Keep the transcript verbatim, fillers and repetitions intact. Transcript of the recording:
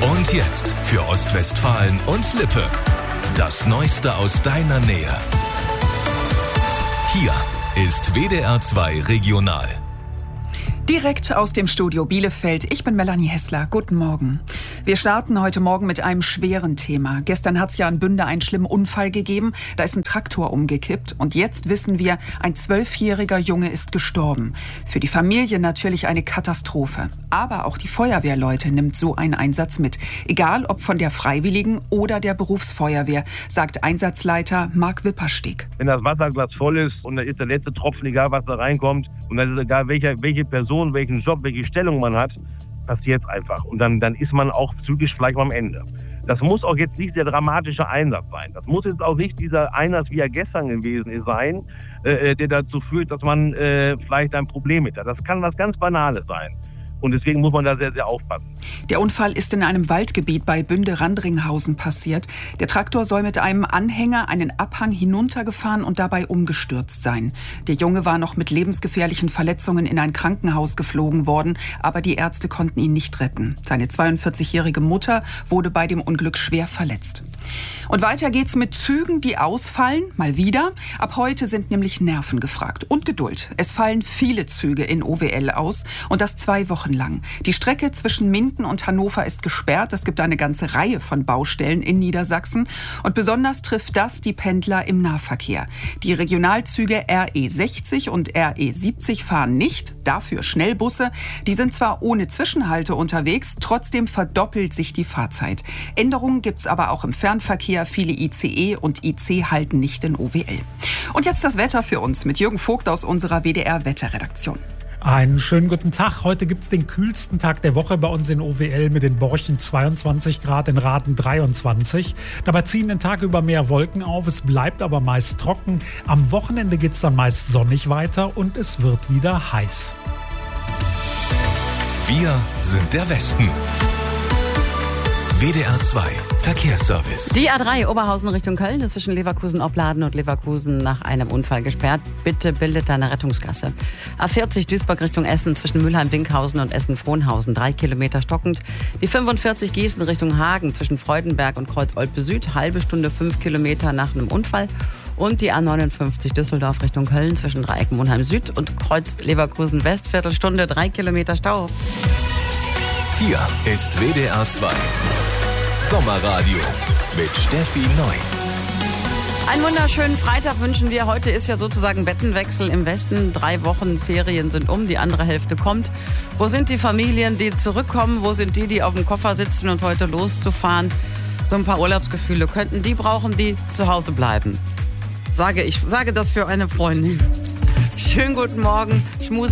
Und jetzt für Ostwestfalen und Lippe. Das Neueste aus deiner Nähe. Hier ist W D R zwei Regional. Direkt aus dem Studio Bielefeld. Ich bin Melanie Hessler. Guten Morgen. Wir starten heute Morgen mit einem schweren Thema. Gestern hat es ja in Bünde einen schlimmen Unfall gegeben. Da ist ein Traktor umgekippt. Und jetzt wissen wir, ein zwölfjähriger Junge ist gestorben. Für die Familie natürlich eine Katastrophe. Aber auch die Feuerwehrleute nimmt so einen Einsatz mit. Egal ob von der Freiwilligen oder der Berufsfeuerwehr, sagt Einsatzleiter Marc Wippersteg. Wenn das Wasserglas voll ist und da ist der letzte Tropfen, egal was da reinkommt, und dann ist egal, welche, welche Person, welchen Job, welche Stellung man hat, passiert es einfach. Und dann, dann ist man auch zügig vielleicht mal am Ende. Das muss auch jetzt nicht der dramatische Einsatz sein. Das muss jetzt auch nicht dieser Einsatz, wie er gestern gewesen ist, sein, äh, der dazu führt, dass man äh, vielleicht ein Problem mit hat. Das kann was ganz Banales sein. Und deswegen muss man da sehr, sehr aufpassen. Der Unfall ist in einem Waldgebiet bei Bünde-Randringhausen passiert. Der Traktor soll mit einem Anhänger einen Abhang hinuntergefahren und dabei umgestürzt sein. Der Junge war noch mit lebensgefährlichen Verletzungen in ein Krankenhaus geflogen worden, aber die Ärzte konnten ihn nicht retten. Seine zweiundvierzigjährige Mutter wurde bei dem Unglück schwer verletzt. Und weiter geht's mit Zügen, die ausfallen, mal wieder. Ab heute sind nämlich Nerven gefragt und Geduld. Es fallen viele Züge in O W L aus und das zwei Wochen lang. Die Strecke zwischen Minden und Hannover ist gesperrt. Es gibt eine ganze Reihe von Baustellen in Niedersachsen. Und besonders trifft das die Pendler im Nahverkehr. Die Regionalzüge R E sechzig und R E siebzig fahren nicht. Dafür Schnellbusse. Die sind zwar ohne Zwischenhalte unterwegs, trotzdem verdoppelt sich die Fahrzeit. Änderungen gibt's aber auch im Fernverkehr. Viele I C E und I C halten nicht in O W L. Und jetzt das Wetter für uns mit Jürgen Vogt aus unserer W D R-Wetterredaktion. Einen schönen guten Tag. Heute gibt es den kühlsten Tag der Woche bei uns in O W L mit den Borchen zweiundzwanzig Grad, in Raten dreiundzwanzig. Dabei ziehen den Tag über mehr Wolken auf, es bleibt aber meist trocken. Am Wochenende geht es dann meist sonnig weiter und es wird wieder heiß. Wir sind der Westen. W D R zwei Verkehrsservice. Die A drei Oberhausen Richtung Köln ist zwischen Leverkusen-Opladen und Leverkusen nach einem Unfall gesperrt. Bitte bildet eine Rettungsgasse. A vierzig Duisburg Richtung Essen zwischen Mülheim-Winkhausen und Essen-Frohnhausen. Drei Kilometer stockend. Die fünfundvierzig Gießen Richtung Hagen zwischen Freudenberg und Kreuz-Olpe Süd. Halbe Stunde, fünf Kilometer nach einem Unfall. Und die A neunundfünfzig Düsseldorf Richtung Köln zwischen Dreieck Monheim Süd und Kreuz Leverkusen West. Viertelstunde, drei Kilometer Stau. Hier ist W D R zwei Sommerradio mit Steffi Neu. Einen wunderschönen Freitag wünschen wir. Heute ist ja sozusagen Bettenwechsel im Westen. Drei Wochen Ferien sind um, die andere Hälfte kommt. Wo sind die Familien, die zurückkommen? Wo sind die, die auf dem Koffer sitzen und heute loszufahren? So ein paar Urlaubsgefühle könnten die brauchen, die zu Hause bleiben. Sage ich, sage das für eine Freundin. Schönen guten Morgen. Schmuse